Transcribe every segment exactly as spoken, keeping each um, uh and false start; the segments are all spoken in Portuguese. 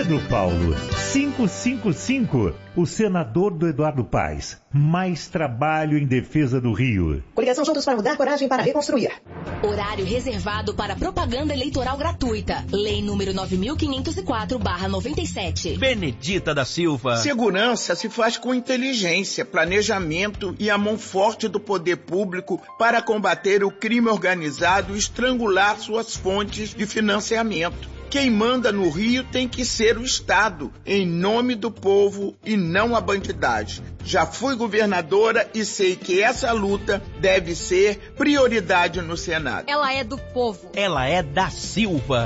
Pedro Paulo, quinhentos e cinquenta e cinco, o senador do Eduardo Paes. Mais trabalho em defesa do Rio. Coligação Juntos para Mudar, coragem para reconstruir. Horário reservado para propaganda eleitoral gratuita. Lei número nove mil quinhentos e quatro barra noventa e sete. Benedita da Silva. Segurança se faz com inteligência, planejamento e a mão forte do poder público para combater o crime organizado e estrangular suas fontes de financiamento. Quem manda no Rio tem que ser o Estado, em nome do povo e não a bandidagem. Já fui governadora e sei que essa luta deve ser prioridade no Senado. Ela é do povo. Ela é da Silva.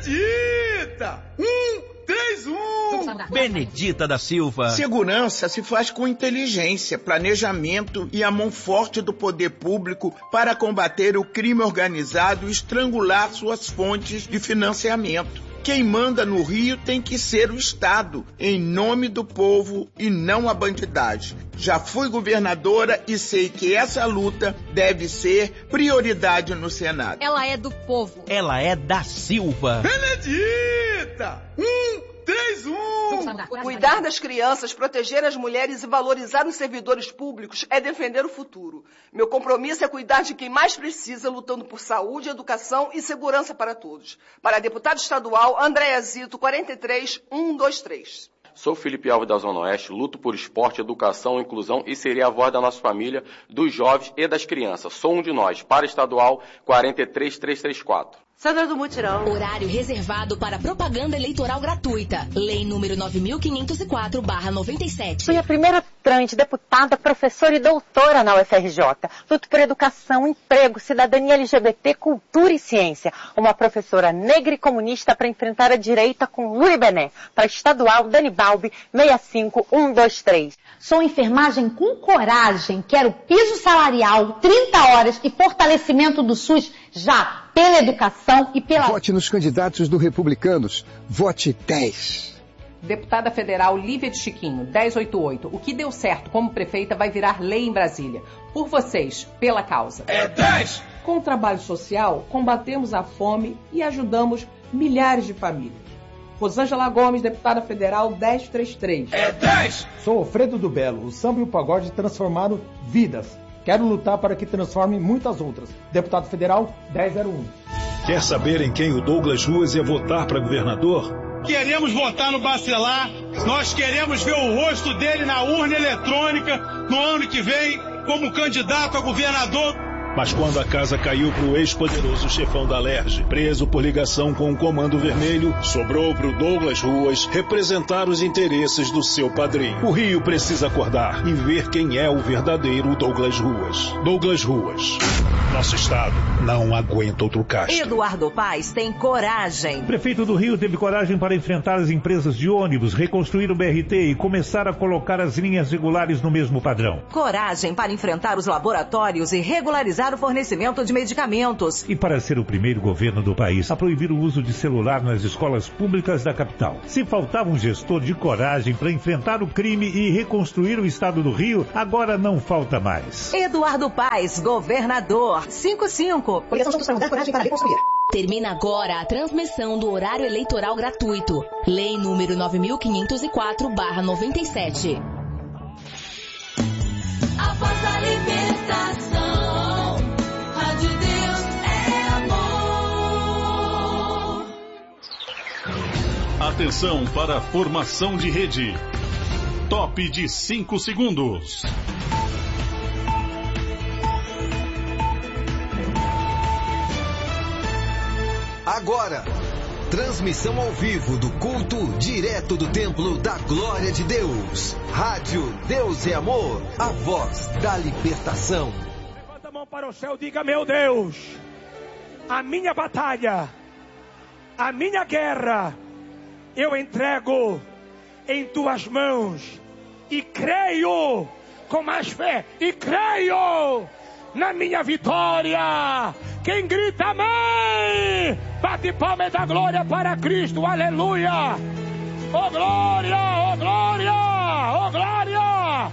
Benedita! Um, três, um! Benedita da Silva. Segurança se faz com inteligência, planejamento e a mão forte do poder público para combater o crime organizado e estrangular suas fontes de financiamento. Quem manda no Rio tem que ser o Estado, em nome do povo e não a bandidagem. Já fui governadora e sei que essa luta deve ser prioridade no Senado. Ela é do povo. Ela é da Silva. Benedita! Um, três, um! Cuidar das crianças, proteger as mulheres e valorizar os servidores públicos é defender o futuro. Meu compromisso é cuidar de quem mais precisa, lutando por saúde, educação e segurança para todos. Para deputado estadual, Andréa Zito, quarenta e três, cento e vinte e três. Sou Felipe Alves da Zona Oeste, luto por esporte, educação, inclusão e serei a voz da nossa família, dos jovens e das crianças. Sou um de nós. Para estadual, quarenta e três, trezentos e trinta e quatro. Sandra do Mutirão. Horário reservado para propaganda eleitoral gratuita. Lei número nove mil quinhentos e quatro barra noventa e sete. Fui a primeira trans, deputada, professora e doutora na U F R J. Luto por educação, emprego, cidadania L G B T, cultura e ciência. Uma professora negra e comunista para enfrentar a direita com Lula e Bené. Para estadual, Dani Balbi, seis cinco um dois três. Sou enfermagem com coragem. Quero piso salarial, trinta horas e fortalecimento do SUS já pela educação e pela... Vote nos candidatos do Republicanos. Vote dez. Deputada Federal Lívia de Chiquinho, dez oitenta e oito. O que deu certo como prefeita vai virar lei em Brasília. Por vocês, pela causa. É dez! Com o trabalho social, combatemos a fome e ajudamos milhares de famílias. Rosângela Gomes, deputada federal, dez trinta e três. É dez! Sou Alfredo do Belo. O samba e o pagode transformaram vidas. Quero lutar para que transforme muitas outras. Deputado federal, dez zero um. Quer saber em quem o Douglas Ruas ia votar para governador? Queremos votar no Bacelar. Nós queremos ver o rosto dele na urna eletrônica no ano que vem como candidato a governador. Mas quando a casa caiu para o ex-poderoso chefão da Alerj, preso por ligação com o Comando Vermelho, sobrou para o Douglas Ruas representar os interesses do seu padrinho. O Rio precisa acordar e ver quem é o verdadeiro Douglas Ruas. Douglas Ruas. Nosso estado não aguenta outro caso. Eduardo Paes tem coragem. O prefeito do Rio teve coragem para enfrentar as empresas de ônibus, reconstruir o B R T e começar a colocar as linhas regulares no mesmo padrão. Coragem para enfrentar os laboratórios e regularizar o fornecimento de medicamentos. E para ser o primeiro governo do país a proibir o uso de celular nas escolas públicas da capital. Se faltava um gestor de coragem para enfrentar o crime e reconstruir o estado do Rio, agora não falta mais. Eduardo Paes, governador. cinco cinco. Coligação Juntos para Mudar, coragem para reconstruir. Termina agora a transmissão do horário eleitoral gratuito. Lei número nove mil quinhentos e quatro barra noventa e sete. A voz da libertação, Rádio Deus é amor. Atenção para a formação de rede. Top de cinco segundos. Agora, transmissão ao vivo do culto direto do Templo da Glória de Deus. Rádio Deus é Amor, a voz da libertação. Levanta a mão para o céu, diga: meu Deus, a minha batalha, a minha guerra, eu entrego em tuas mãos e creio com mais fé e creio na minha vitória. Quem grita amém, bate palma da glória para Cristo, aleluia. Oh glória, oh glória, oh glória.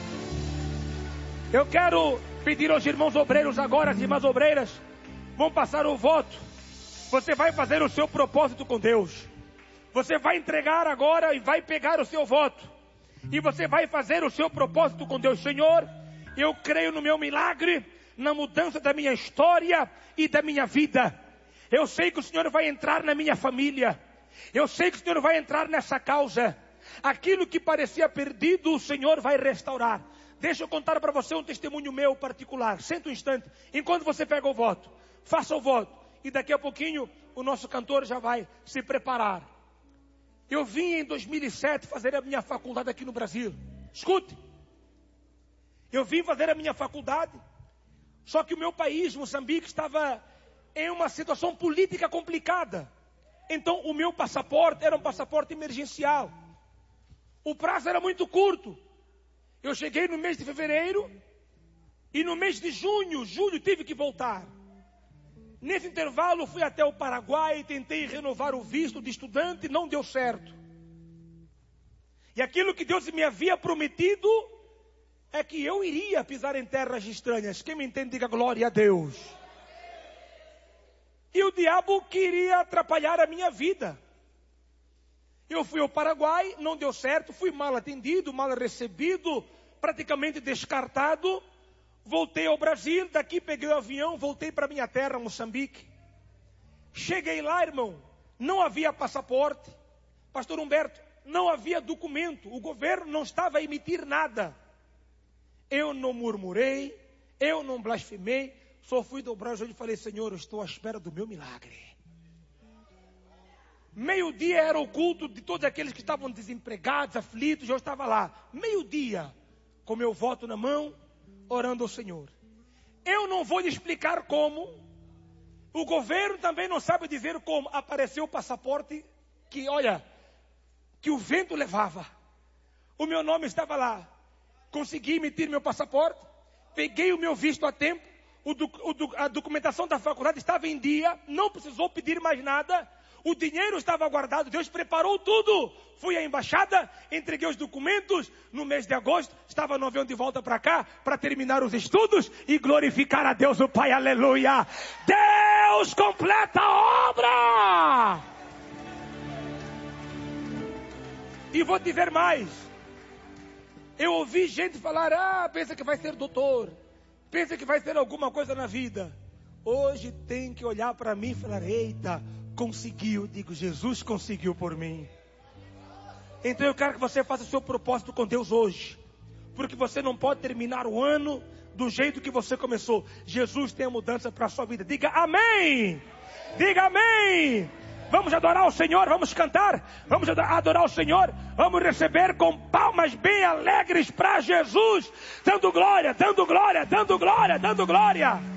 Eu quero pedir aos irmãos obreiros agora, as irmãs obreiras, vão passar o voto. Você vai fazer o seu propósito com Deus. Você vai entregar agora e vai pegar o seu voto. E você vai fazer o seu propósito com Deus. Senhor, eu creio no meu milagre, na mudança da minha história e da minha vida. Eu sei que o Senhor vai entrar na minha família. Eu sei que o Senhor vai entrar nessa causa. Aquilo que parecia perdido, o Senhor vai restaurar. Deixa eu contar para você um testemunho meu particular. Senta um instante, enquanto você pega o voto. Faça o voto. E daqui a pouquinho, o nosso cantor já vai se preparar. Eu vim em dois mil e sete fazer a minha faculdade aqui no Brasil. Escute. Eu vim fazer a minha faculdade. Só que o meu país, Moçambique, estava em uma situação política complicada. Então o meu passaporte era um passaporte emergencial. O prazo era muito curto. Eu cheguei no mês de fevereiro e no mês de junho, julho, tive que voltar. Nesse intervalo fui até o Paraguai, tentei renovar o visto de estudante, não deu certo. E aquilo que Deus me havia prometido é que eu iria pisar em terras estranhas. Quem me entende, diga glória a Deus. E o diabo queria atrapalhar a minha vida. Eu fui ao Paraguai, não deu certo, fui mal atendido, mal recebido, praticamente descartado. Voltei ao Brasil, daqui peguei o avião, voltei para minha terra, Moçambique. Cheguei lá, irmão, não havia passaporte. Pastor Humberto, não havia documento, o governo não estava a emitir nada. Eu não murmurei, eu não blasfemei, só fui dobrar o joelho e falei, Senhor, eu estou à espera do meu milagre. Meio-dia era o culto de todos aqueles que estavam desempregados, aflitos, eu estava lá. Meio-dia, com meu voto na mão, orando ao Senhor. Eu não vou lhe explicar como, o governo também não sabe dizer como, apareceu o passaporte que, olha, que o vento levava. O meu nome estava lá. Consegui emitir meu passaporte, peguei o meu visto a tempo, o do, o do, a documentação da faculdade estava em dia, não precisou pedir mais nada, o dinheiro estava guardado, Deus preparou tudo. Fui à embaixada, entreguei os documentos, no mês de agosto, estava no avião de volta para cá, para terminar os estudos e glorificar a Deus o Pai, aleluia. Deus completa a obra! E vou dizer mais. Eu ouvi gente falar, ah, pensa que vai ser doutor, pensa que vai ser alguma coisa na vida. Hoje tem que olhar para mim e falar, eita, conseguiu, digo, Jesus conseguiu por mim. Então eu quero que você faça o seu propósito com Deus hoje, porque você não pode terminar o ano do jeito que você começou. Jesus tem a mudança para a sua vida. Diga amém, diga amém. Vamos adorar o Senhor, vamos cantar, vamos adorar o Senhor, vamos receber com palmas bem alegres para Jesus, dando glória, dando glória, dando glória, dando glória.